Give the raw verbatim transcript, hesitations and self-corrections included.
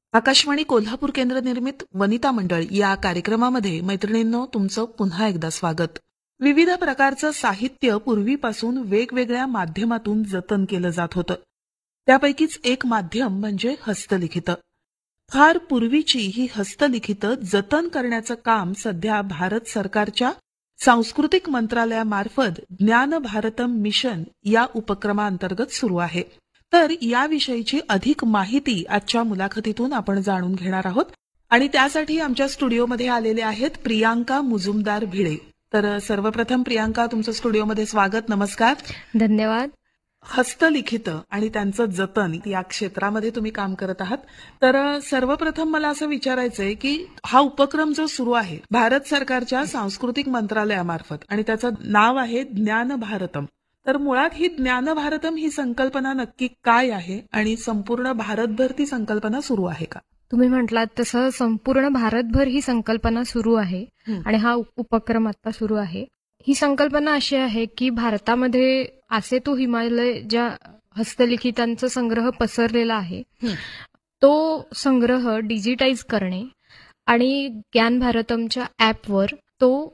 आकाशवाणी कोल्हापूर केंद्र निर्मित वनिता मंडळ या कार्यक्रमामध्ये मैत्रिणींनो तुमचं पुन्हा एकदा स्वागत. विविध प्रकारचं साहित्य पूर्वीपासून वेगवेगळ्या माध्यमातून जतन केलं जात होतं. त्यापैकीच एक माध्यम म्हणजे हस्तलिखितं. फार पूर्वीची ही हस्तलिखितं जतन करण्याचं काम सध्या भारत सरकारच्या सांस्कृतिक मंत्रालयामार्फत ज्ञान भारतम मिशन या उपक्रमाअंतर्गत सुरू आहे. तर याविषयीची अधिक माहिती आजच्या मुलाखतीतून आपण जाणून घेणार आहोत आणि त्यासाठी आमच्या स्टुडिओमध्ये आलेले आहेत प्रियांका मुजुमदार भिडे. तर सर्वप्रथम प्रियांका, तुमचं स्टुडिओमध्ये स्वागत. नमस्कार. धन्यवाद. हस्तलिखितं आणि त्यांचं जतन या क्षेत्रामध्ये तुम्ही काम करत आहात. तर सर्वप्रथम मला असं विचारायचंय की हा उपक्रम जो सुरू आहे भारत सरकारच्या सांस्कृतिक मंत्रालयामार्फत आणि त्याचं नाव आहे ज्ञान भारतम, तर मुळात ही ज्ञान भारतम ही संकल्पना नक्की काय आहे आणि संपूर्ण भारतभर ती संकल्पना सुरू आहे का? तुम्ही म्हटलात तसं संपूर्ण भारतभर ही संकल्पना सुरू आहे आणि हा उपक्रम आता सुरू आहे. ही संकल्पना अशी आहे की भारतामध्ये असे तो हिमालय ज्या हस्तलिखितांचा संग्रह पसरलेला आहे तो संग्रह डिजिटाईज करणे आणि ज्ञान भारतमच्या ऍपवर तो